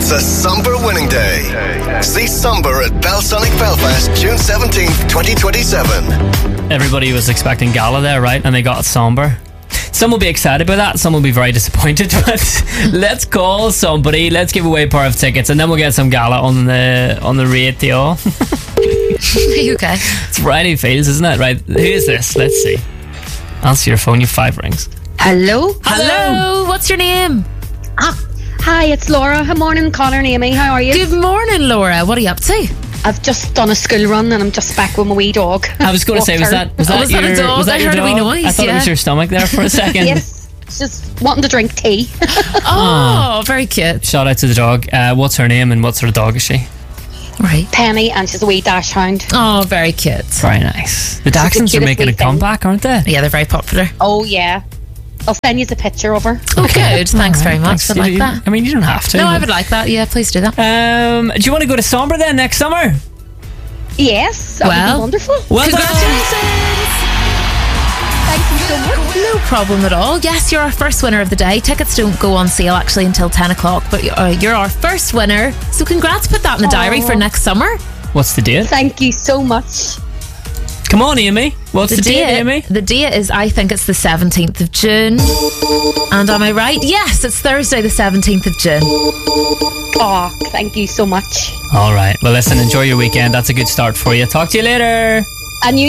It's a Somber winning day. See Somber at Belsonic Belfast, June 17th, 2027. Everybody was expecting Gala there, right? And they got Somber. Some will be excited by that, some will be very disappointed. But let's call somebody. Let's give away a pair of tickets, and then we'll get some Gala on the radio. Are you okay? It's Friday Fields, isn't it? Right? Who is this? Let's see. Answer your phone. You have 5 rings. Hello? Hello. What's your name? Hi, it's Laura. Good morning, Connor and Amy. How are you? Good morning, Laura. What are you up to? I've just done a school run and I'm just back with my wee dog. I was going to say, was that a dog? Was that I your heard a wee dog? noise, I thought it was your stomach there for a second. Yes, just wanting to drink tea. Oh, very cute. Shout out to the dog. What's her name and what sort of dog is she? Right. Penny, and she's a wee dash hound. Oh, very cute. Very nice. The Dachshunds are making a comeback, aren't they? Yeah, they're very popular. Oh, yeah. I'll send you the picture of her. Oh, good. Thanks very much. I'd like that. I mean, you don't have to. No, I would like that. Yeah, please do that. Do you want to go to Somber then next summer? Yes, that would be wonderful. Well Congratulations. Thank you so much. No problem at all. Yes, you're our first winner of the day. Tickets don't go on sale actually until 10 o'clock, but you're our first winner. So congrats. Put that in the diary for next summer. What's the date? Thank you so much. Come on, Amy. What's the date, Amy? The date is, I think it's the 17th of June. And am I right? Yes, it's Thursday the 17th of June. Oh, thank you so much. All right. Well, listen, enjoy your weekend. That's a good start for you. Talk to you later. And you